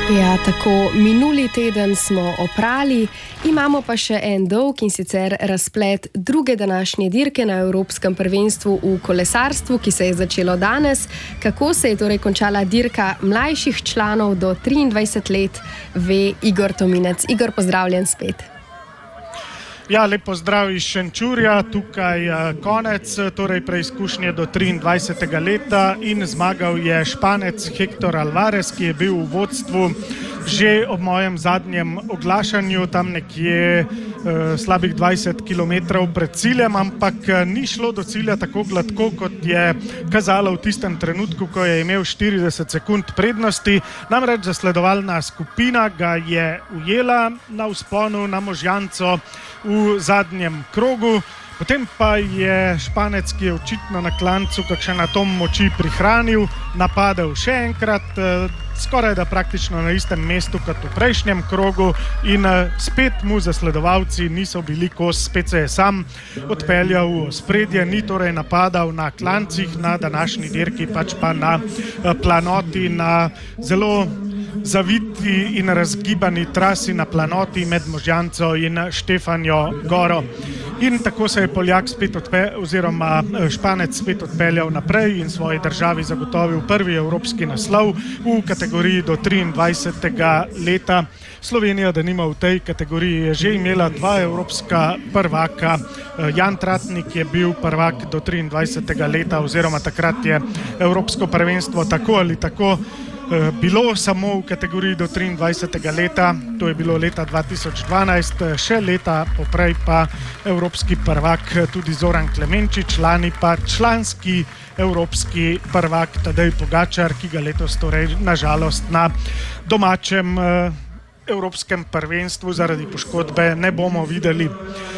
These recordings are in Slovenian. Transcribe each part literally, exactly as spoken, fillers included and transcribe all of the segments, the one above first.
Ja, tako minuli teden smo oprali, imamo pa še en dolg in sicer razplet druge današnje dirke na Evropskem prvenstvu v kolesarstvu, ki se je začelo danes. Kako se je torej končala dirka mlajših članov do triindvajset let, ve Igor Tominec. Igor, pozdravljen spet. Ja, lep pozdrav iz Šenčurja, tukaj konec, torej preizkušnje do triindvajsetega leta in zmagal je Španec Hector Alvarez, ki je bil v vodstvu že ob mojem zadnjem oglašanju, tam nekje eh, slabih dvajset kilometrov pred ciljem, ampak ni šlo do cilja tako gladko, kot je kazalo v tistem trenutku, ko je imel štirideset sekund prednosti. Namreč zasledovalna skupina ga je ujela na vzponu na Možjanco v zadnjem krogu. Potem pa je Španec, ki je očitno na klancu kakšen atom moči prihranil, napadel še enkrat, skoraj da praktično na istem mestu kot v prejšnjem krogu in spet mu zasledovalci niso bili kos, spet se je sam odpeljal v ospredje, ni torej napadal na klancih, na današnji dirki, pač pa na planoti, na zelo zaviti in razgibani trasi na planoti med Možjanco in Štefanjo goro. In tako se je Poljak spet odpeljal, oziroma Španec spet odpeljal naprej in svoji državi zagotovil prvi evropski naslov v kategoriji do triindvajsetega leta. Slovenija, da nima v tej kategoriji, je že imela dva evropska prvaka. Jan Tratnik je bil prvak do triindvajsetega leta, oziroma takrat je evropsko prvenstvo tako ali tako bilo samo v kategoriji do triindvajsetega leta, to je bilo leta dva tisoč dvanajst, še leta poprej pa evropski prvak tudi Zoran Klemenčič, lani pa članski evropski prvak Tadej Pogačar, ki ga letos torej nažalost na domačem evropskem prvenstvu zaradi poškodbe ne bomo videli.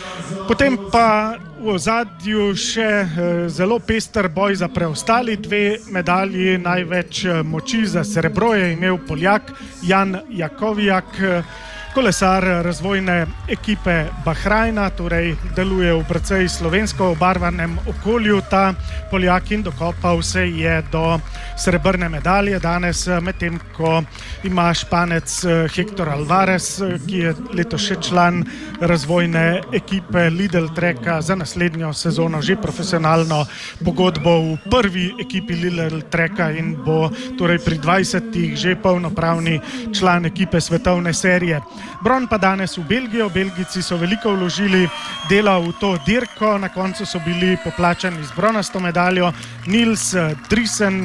Potem pa v ozadju še zelo pester boj za preostali dve medalji, največ moči za srebro je imel Poljak Jan Jakovijak, kolesar razvojne ekipe Bahrajna, torej deluje v precej slovensko obarvanem okolju ta Poljak in dokopal se je do srebrne medalje danes, medtem ko ima Španec Hector Alvarez, ki je letos še član razvojne ekipe Lidl Treka, za naslednjo sezono že profesionalno pogodbo v prvi ekipi Lidl Treka in bo torej pri dvajsetih že polnopravni član ekipe svetovne serije. Bron pa danes v Belgijo. Belgijci so veliko vložili dela v to dirko, na koncu so bili poplačani z bronasto medaljo. Nils Driesen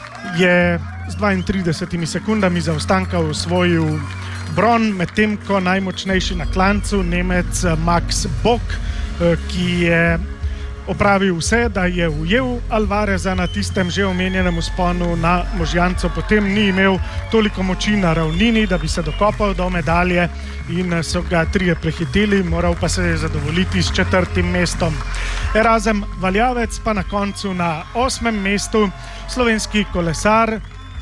je z dvaintridesetimi sekundami zaostanka osvojil bron, medtem ko najmočnejši na klancu Nemec Max Bock, ki je opravil vse, da je ujel Alvareza na tistem že omenjenem vzponu na Možjanco, potem ni imel toliko moči na ravnini, da bi se dokopal do medalje in so ga trije prehiteli, moral pa se je zadovoljiti s četrtim mestom. Erazem Valjavec pa na koncu na osmem mestu. Slovenski kolesar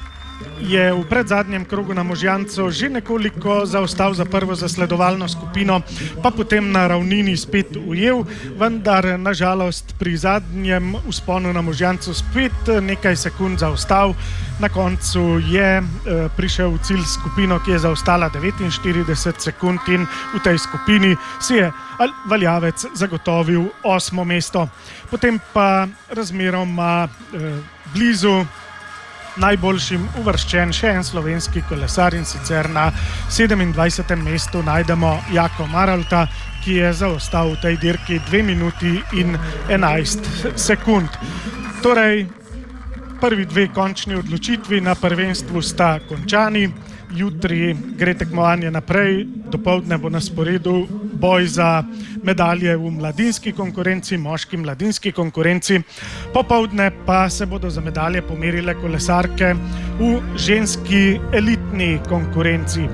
je v predzadnjem krogu na Možjanco že nekoliko zaostal za prvo zasledovalno skupino, pa potem na ravnini spet ujel, vendar nažalost pri zadnjem vzponu na Možjanco spet nekaj sekund zaostal. Na koncu je e, prišel v cilj skupino, ki je zaostala devetinštirideset sekund in v tej skupini si je Valjavec zagotovil osmo mesto. Potem pa razmeroma e, blizu najboljšim uvrščen še en slovenski kolesar in sicer na sedemindvajsetem mestu najdemo Jako Maralta, ki je zaostal v tej dirki dve minuti in enajst sekund. Torej, prvi dve končni odločitvi na prvenstvu sta končani. Jutri gre tekmovanje naprej, dopoldne bo na sporedu boj za medalje v mladinski konkurenci, moški mladinski konkurenci, popoldne pa se bodo za medalje pomerile kolesarke v ženski elitni konkurenci.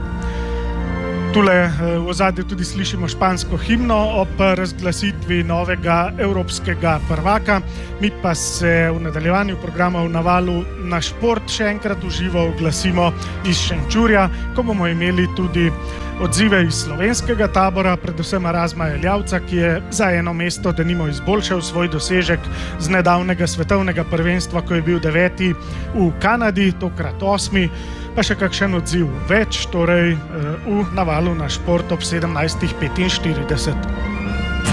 Tule v ozadju tudi slišimo špansko himno ob razglasitvi novega evropskega prvaka. Mi pa se v nadaljevanju programa v Navalu na šport še enkrat v živo oglasimo iz Šenčurja, ko bomo imeli tudi odzive iz slovenskega tabora, predvsem Razma Jeljavca, ki je za eno mesto denimo izboljšal svoj dosežek z nedavnega svetovnega prvenstva, ko je bil deveti v Kanadi, tokrat osmi, pa še kakšen odziv več, torej v Navalu na šport ob sedemnajst petinštirideset.